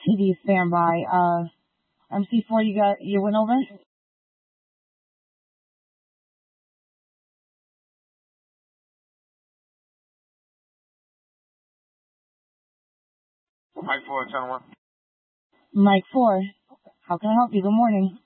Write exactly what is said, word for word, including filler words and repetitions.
T V standby. Uh, M C four, you got, you went over? Mike four, channel one. Mike four, how can I help you? Good morning.